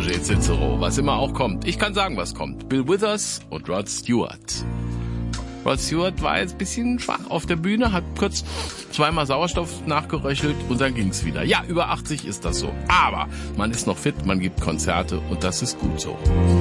Roger Cicero, was immer auch kommt. Ich kann sagen, was kommt. Bill Withers und Rod Stewart. Rod Stewart war jetzt ein bisschen schwach auf der Bühne, hat kurz zweimal Sauerstoff nachgeröchelt und dann ging's wieder. Ja, über 80 ist das so. Aber man ist noch fit, man gibt Konzerte und das ist gut so.